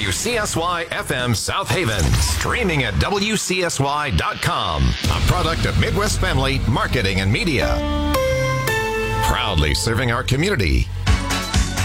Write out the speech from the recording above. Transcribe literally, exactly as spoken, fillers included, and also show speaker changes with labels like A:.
A: W C S Y F M South Haven. Streaming at W C S Y dot com. A product of Midwest Family Marketing and Media. Proudly serving our community